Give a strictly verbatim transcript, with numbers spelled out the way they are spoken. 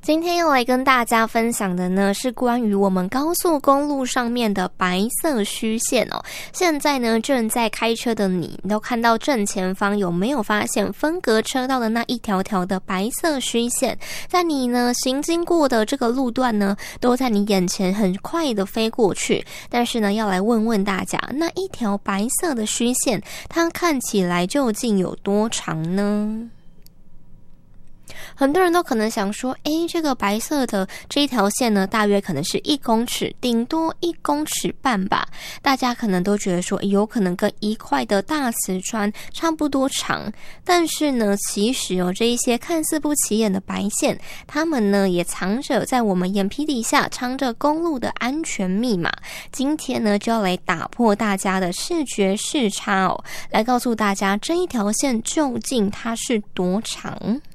今天要来跟大家分享的呢，是关于我们高速公路上面的白色虚线哦。现在呢，正在开车的你，你都看到正前方有没有发现分隔车道的那一条条的白色虚线？在你呢行经过的这个路段呢，都在你眼前很快的飞过去。但是呢，要来问问大家，那一条白色的虚线，它看起来究竟有多长呢？很多人都可能想说，诶，这个白色的这一条线呢，大约可能是一公尺，顶多一公尺半吧。大家可能都觉得说，有可能跟一块的大瓷砖差不多长。但是呢，其实哦，这一些看似不起眼的白线，它们呢也藏着在我们眼皮底下，藏着公路的安全密码。今天呢，就要来打破大家的视觉视差哦，来告诉大家这一条线究竟它是多长。